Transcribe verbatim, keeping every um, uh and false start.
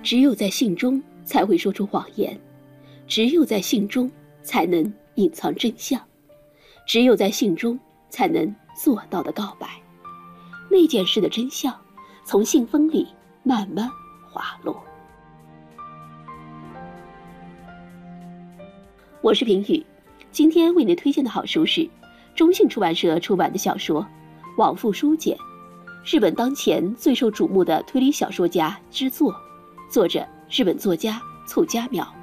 只有在信中才会说出谎言，只有在信中才能隐藏真相，只有在信中才能做到的告白。那件事的真相从信封里慢慢滑落。我是平宇，今天为您推荐的好书是中信出版社出版的小说《往复书简》，日本当前最受瞩目的推理小说家之作，作者日本作家凑佳苗。